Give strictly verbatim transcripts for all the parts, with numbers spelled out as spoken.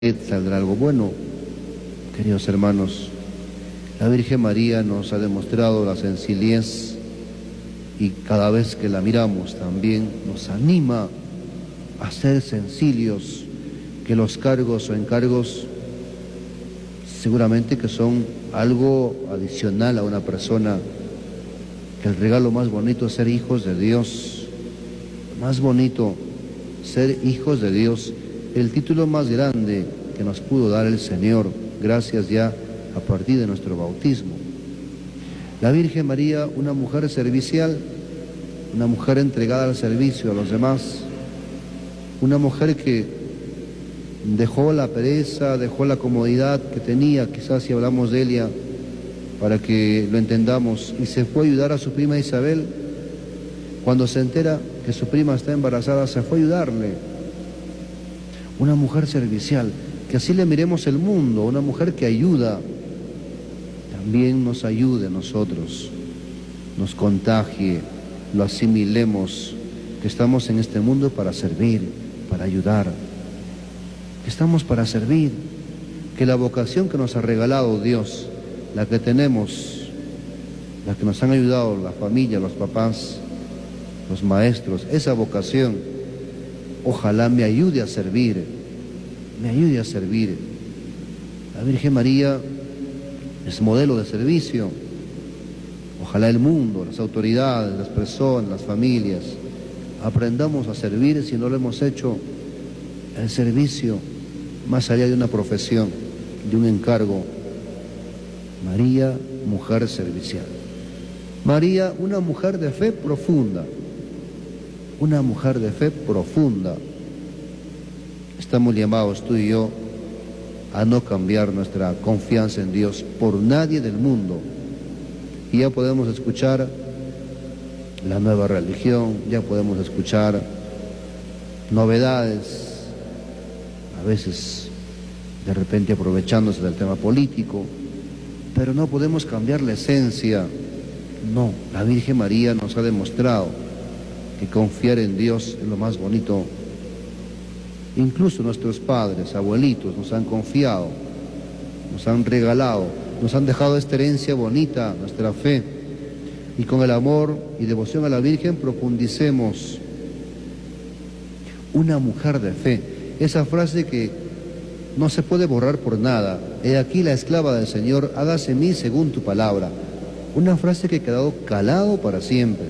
saldrá algo bueno. Queridos hermanos, la Virgen María nos ha demostrado la sencillez y cada vez que la miramos también nos anima a ser sencillos, que los cargos o encargos seguramente que son algo adicional a una persona, que el regalo más bonito es ser hijos de Dios, más bonito ser hijos de Dios, el título más grande que nos pudo dar el Señor, gracias ya a partir de nuestro bautismo. La Virgen María, una mujer servicial, una mujer entregada al servicio a los demás, una mujer que dejó la pereza, dejó la comodidad que tenía, quizás si hablamos de ella, para que lo entendamos, y se fue a ayudar a su prima Isabel. Cuando se entera que su prima está embarazada, se fue a ayudarle. Una mujer servicial, que así le miremos el mundo, una mujer que ayuda, también nos ayude a nosotros, nos contagie, lo asimilemos, que estamos en este mundo para servir, para ayudar, que estamos para servir, que la vocación que nos ha regalado Dios, la que tenemos, la que nos han ayudado la familia, los papás, los maestros, esa vocación, ojalá me ayude a servir, me ayude a servir. La Virgen María es modelo de servicio. Ojalá el mundo, las autoridades, las personas, las familias, aprendamos a servir si no lo hemos hecho. El servicio, más allá de una profesión, de un encargo. María, mujer servicial. María, una mujer de fe profunda. Una mujer de fe profunda. Estamos llamados tú y yo a no cambiar nuestra confianza en Dios por nadie del mundo. Y ya podemos escuchar la nueva religión, ya podemos escuchar novedades, a veces de repente aprovechándose del tema político, pero no podemos cambiar la esencia. No, la Virgen María nos ha demostrado que confiar en Dios es lo más bonito. Incluso nuestros padres, abuelitos, nos han confiado, nos han regalado, nos han dejado esta herencia bonita, nuestra fe. Y con el amor y devoción a la Virgen profundicemos. Una mujer de fe, esa frase que no se puede borrar por nada. He aquí la esclava del Señor, hágase en mí según tu palabra. Una frase que ha quedado calado para siempre.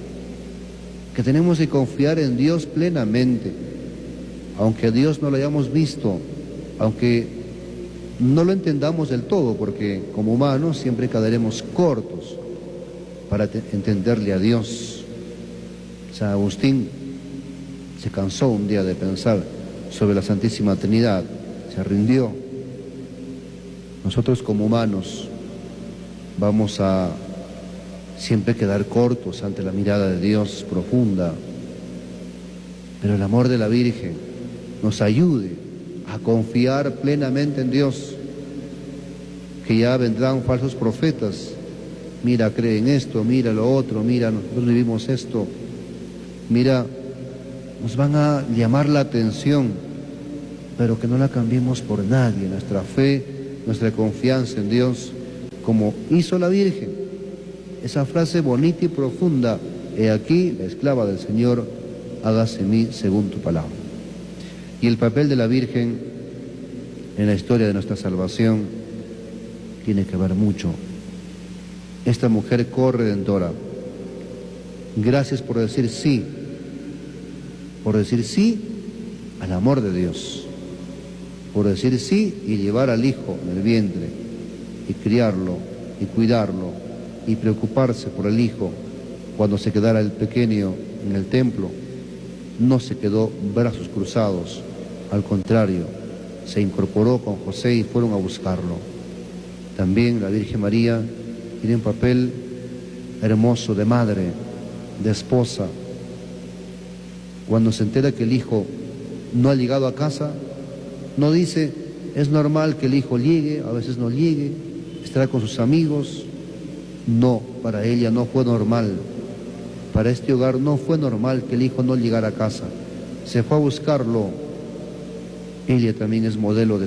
Que tenemos que confiar en Dios plenamente, aunque a Dios no lo hayamos visto, aunque no lo entendamos del todo, porque como humanos siempre quedaremos cortos para entenderle a Dios. San Agustín se cansó un día de pensar sobre la Santísima Trinidad, se rindió. Nosotros como humanos vamos a siempre quedar cortos ante la mirada de Dios profunda, pero el amor de la Virgen nos ayude a confiar plenamente en Dios, que ya vendrán falsos profetas. Mira, cree en esto, mira lo otro, mira, nosotros vivimos esto, mira, nos van a llamar la atención, pero que no la cambiemos por nadie, nuestra fe, nuestra confianza en Dios, como hizo la Virgen. Esa frase bonita y profunda, he aquí la esclava del Señor, hágase en mí según tu palabra. Y el papel de la Virgen en la historia de nuestra salvación tiene que ver mucho. Esta mujer corredentora, gracias por decir sí, por decir sí al amor de Dios, por decir sí y llevar al hijo en el vientre y criarlo y cuidarlo y preocuparse por el hijo. Cuando se quedara el pequeño en el templo, no se quedó brazos cruzados, al contrario, se incorporó con José y fueron a buscarlo. También la Virgen María tiene un papel hermoso de madre, de esposa. Cuando se entera que el hijo no ha llegado a casa, no dice, es normal que el hijo llegue, a veces no llegue, estará con sus amigos. No, para ella no fue normal. Para este hogar no fue normal que el hijo no llegara a casa. Se fue a buscarlo Ella también es modelo de